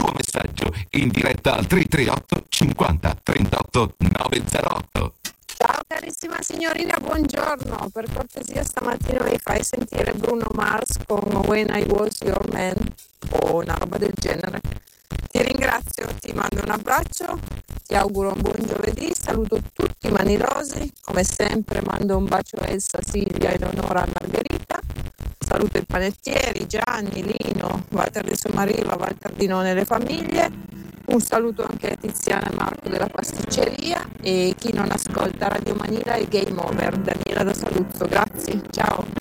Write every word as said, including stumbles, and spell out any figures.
tuo messaggio in diretta al tre tre otto cinquanta trentotto novecentotto. Ciao carissima signorina, buongiorno. Per cortesia stamattina mi fai sentire Bruno Mars con When I Was Your Man o una roba del genere. Ti ringrazio, ti mando un abbraccio, ti auguro un buon giovedì, saluto tutti i manirosi, come sempre mando un bacio a Elsa, Silvia, Eleonora e Margherita, saluto i panettieri, Gianni, Lino, Walter di Somariva, Walter Di None e le famiglie. Un saluto anche a Tiziana e Marco della pasticceria e chi non ascolta Radio Manila e Game Over. Daniela da Saluzzo, grazie, ciao.